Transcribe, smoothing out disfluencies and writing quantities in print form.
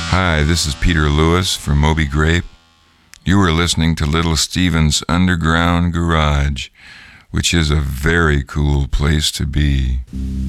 Hi, this is Peter Lewis from Moby Grape. You are listening to Little Steven's Underground Garage, which is a very cool place to be.